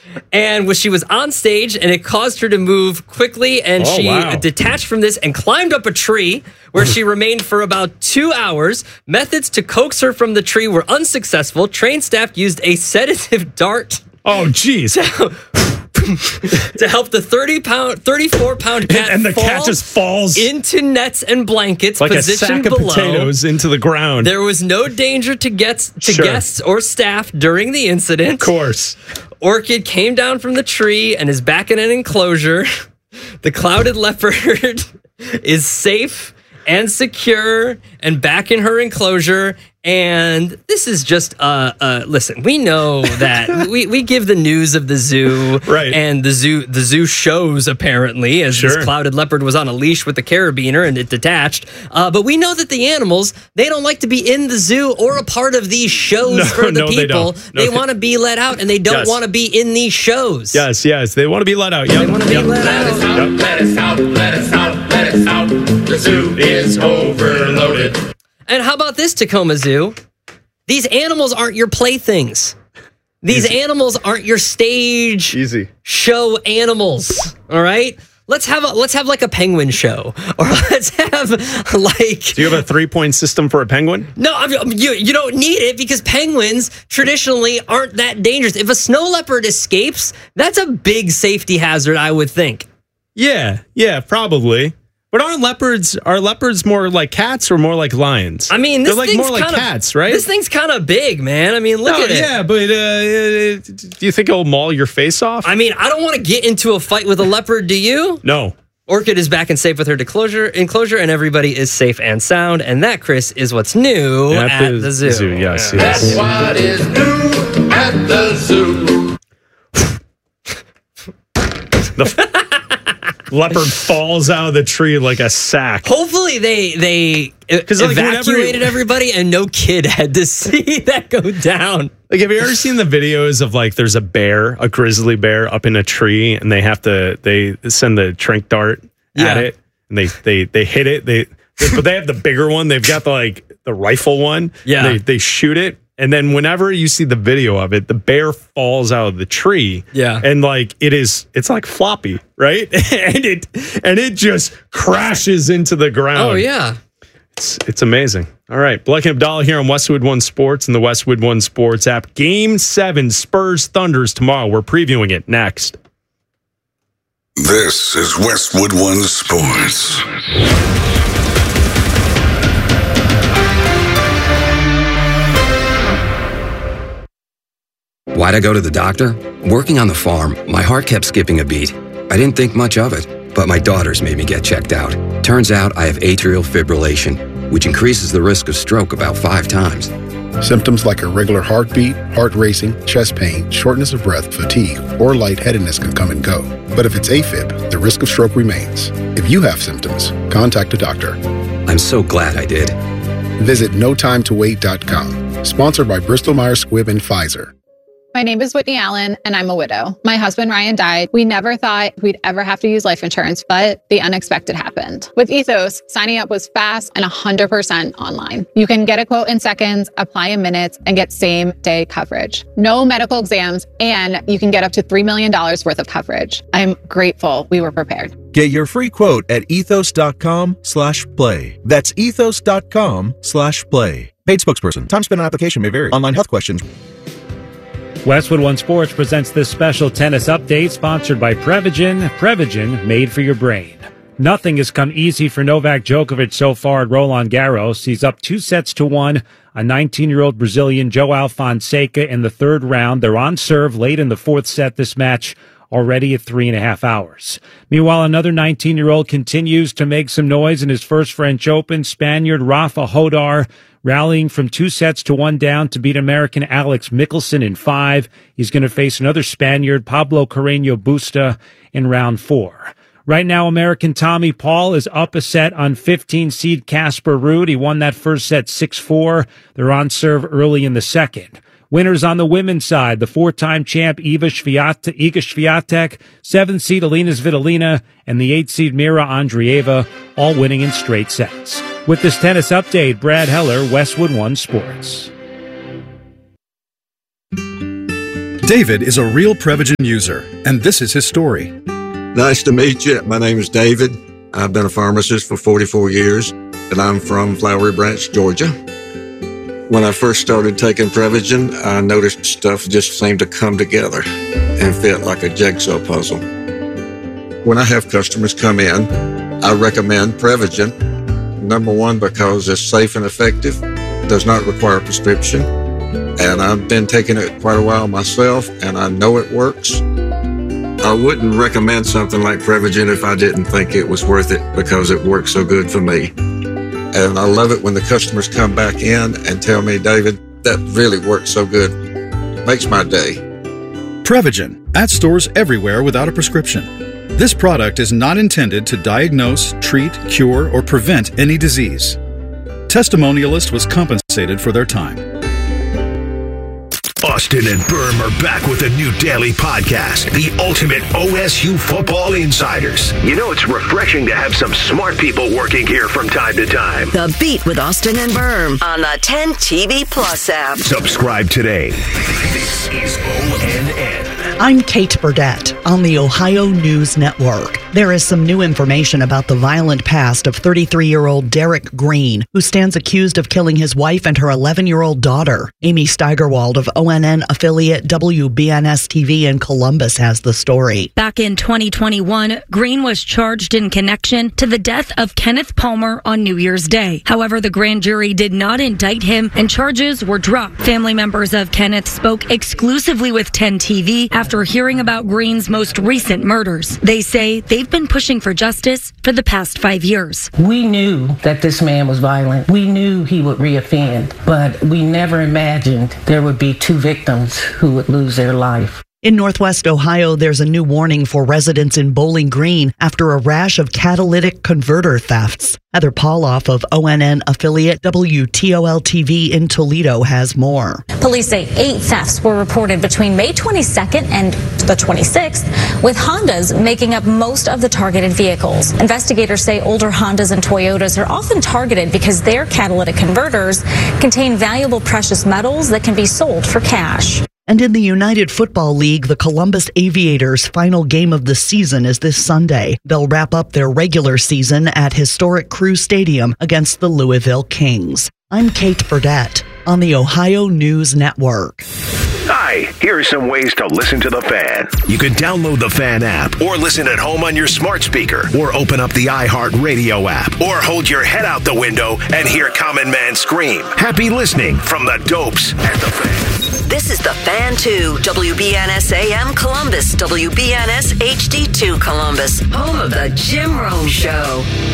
And she was on stage, and it caused her to move quickly, and she detached from this and climbed up a tree, where she remained for about 2 hours. Methods to coax her from the tree were unsuccessful. Train staff used a sedative dart. Oh, geez. To help the 34-pound cat and the cat just falls into nets and blankets like positioned a sack below. of potatoes into the ground. There was no danger to guests or staff during the incident. Of course. Orchid came down from the tree and is back in an enclosure. The clouded leopard is safe and secure and back in her enclosure. And this is just, listen, we know that we give the news of the zoo and the zoo shows, apparently, as this clouded leopard was on a leash with the carabiner and it detached. But we know that the animals, they don't like to be in the zoo or a part of these shows for the people. They want to be let out, and they don't want to be in these shows. Yes. They want to be let out. They want to be let out. Let us out, let us out, let us out. The zoo is overloaded. And how about this, Tacoma Zoo? These animals aren't your playthings. These animals aren't your stage show animals. All right? Let's have like a penguin show, or let's have like. Do you have a 3-point system for a penguin? No, you don't need it, because penguins traditionally aren't that dangerous. If a snow leopard escapes, that's a big safety hazard, I would think. Yeah, probably. But are leopards more like cats or more like lions? I mean, they're like more like cats, right? This thing's kind of big, man. I mean, look at it. Yeah, but do you think it'll maul your face off? I mean, I don't want to get into a fight with a leopard, do you? No. Orchid is back and safe with her enclosure, and everybody is safe and sound. And that, Chris, is what's new at the zoo. Yes. That's what is new at the zoo. Leopard falls out of the tree like a sack. Hopefully they evacuated everybody and no kid had to see that go down. Like, have you ever seen the videos of, like, there's a grizzly bear up in a tree, and they send the tranq dart at it, and they hit it. But they have the bigger one. They've got the rifle one. Yeah. They shoot it. And then whenever you see the video of it, the bear falls out of the tree. Yeah. And it's like floppy, right? and it just crashes into the ground. Oh, yeah. It's amazing. All right. Bleck and Abdallah here on Westwood One Sports and the Westwood One Sports app. Game 7, Spurs Thunders tomorrow. We're previewing it next. This is Westwood One Sports. Why'd I go to the doctor? Working on the farm, my heart kept skipping a beat. I didn't think much of it, but my daughters made me get checked out. Turns out I have atrial fibrillation, which increases the risk of stroke about 5 times. Symptoms like irregular heartbeat, heart racing, chest pain, shortness of breath, fatigue, or lightheadedness can come and go. But if it's AFib, the risk of stroke remains. If you have symptoms, contact a doctor. I'm so glad I did. Visit notimetowait.com. Sponsored by Bristol Myers Squibb and Pfizer. My name is Whitney Allen, and I'm a widow. My husband, Ryan, died. We never thought we'd ever have to use life insurance, but the unexpected happened. With Ethos, signing up was fast and 100% online. You can get a quote in seconds, apply in minutes, and get same-day coverage. No medical exams, and you can get up to $3 million worth of coverage. I'm grateful we were prepared. Get your free quote at ethos.com/play. That's ethos.com/play. Paid spokesperson. Time spent on application may vary. Online health questions. Westwood One Sports presents this special tennis update sponsored by Prevagen. Prevagen, made for your brain. Nothing has come easy for Novak Djokovic so far at Roland Garros. He's up 2-1. A 19-year-old Brazilian, João Fonseca, in the third round. They're on serve late in the fourth set this match, already at 3.5 hours. Meanwhile, another 19-year-old continues to make some noise in his first French Open. Spaniard Rafa Hodar rallying from 2-1 down to beat American Alex Michelsen in 5. He's going to face another Spaniard, Pablo Carreño Busta, in round 4. Right now, American Tommy Paul is up a set on 15-seed Casper Ruud. He won that first set 6-4. They're on serve early in the second. Winners on the women's side, the 4-time champ Iga Swiatek, 7th-seed Alina Svitolina, and the 8th-seed Mira Andreeva, all winning in straight sets. With this tennis update, Brad Heller, Westwood One Sports. David is a real Prevagen user, and this is his story. Nice to meet you. My name is David. I've been a pharmacist for 44 years, and I'm from Flowery Branch, Georgia. When I first started taking Prevagen, I noticed stuff just seemed to come together and fit like a jigsaw puzzle. When I have customers come in, I recommend Prevagen. Number one, because it's safe and effective, does not require a prescription, and I've been taking it quite a while myself, and I know it works. I wouldn't recommend something like Prevagen if I didn't think it was worth it because it works so good for me. And I love it when the customers come back in and tell me, David, that really works so good. Makes my day. Prevagen, at stores everywhere without a prescription. This product is not intended to diagnose, treat, cure, or prevent any disease. Testimonialist was compensated for their time. Austin and Berm are back with a new daily podcast, the Ultimate OSU Football Insiders. You know, it's refreshing to have some smart people working here from time to time. The Beat with Austin and Berm on the 10 TV Plus app. Subscribe today. This is ONN. I'm Kate Burdett on the Ohio News Network. There is some new information about the violent past of 33-year-old Derek Green, who stands accused of killing his wife and her 11-year-old daughter. Amy Steigerwald of ONN affiliate WBNS-TV in Columbus has the story. Back in 2021, Green was charged in connection to the death of Kenneth Palmer on New Year's Day. However, the grand jury did not indict him and charges were dropped. Family members of Kenneth spoke exclusively with 10 TV after hearing about Green's most recent murders. They say they've been pushing for justice for the past 5 years. We knew that this man was violent. We knew he would reoffend, but we never imagined there would be 2 victims who would lose their life. In Northwest Ohio, there's a new warning for residents in Bowling Green after a rash of catalytic converter thefts. Heather Pauloff of ONN affiliate WTOL-TV in Toledo has more. Police say 8 thefts were reported between May 22nd and the 26th, with Hondas making up most of the targeted vehicles. Investigators say older Hondas and Toyotas are often targeted because their catalytic converters contain valuable precious metals that can be sold for cash. And in the United Football League, the Columbus Aviators' final game of the season is this Sunday. They'll wrap up their regular season at historic Crew Stadium against the Louisville Kings. I'm Kate Burdett on the Ohio News Network. Hi, here are some ways to listen to The Fan. You can download the Fan app or listen at home on your smart speaker or open up the iHeartRadio app or hold your head out the window and hear Common Man scream. Happy listening from the Dopes and The Fan. This is The Fan 2, WBNS AM Columbus, WBNS HD2 Columbus, home of the Jim Rome Show.